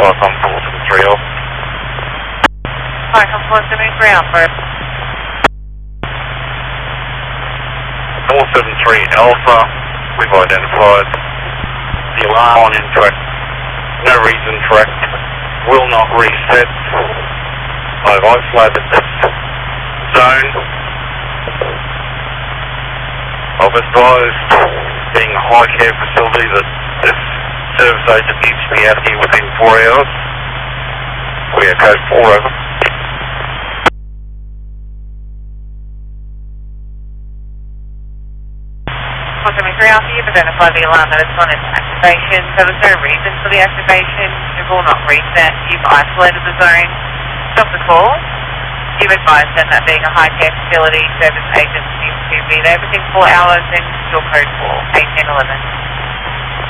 I'm 473 Alpha. Hi, I'm 473 Alpha. 473 Alpha, we've identified the alarm on incorrect, no reason for it, will not reset. I've isolated this zone. I've advised, being a high care facility, that this service agent needs to be out here within 4 hours. We are code 4 over. You've identified the alarm that it's on its activation, so there's no reason for the activation. It will not reset. You've isolated the zone. Stop the call. You've advised them that being a high care facility, service agents need to be there within 4 hours, and your code 4, 1811.